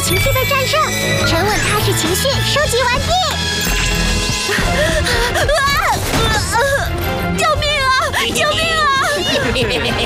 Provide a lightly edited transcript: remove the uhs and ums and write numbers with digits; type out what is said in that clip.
情绪被战胜，沉稳踏实情绪收集完毕。救命啊！救命啊！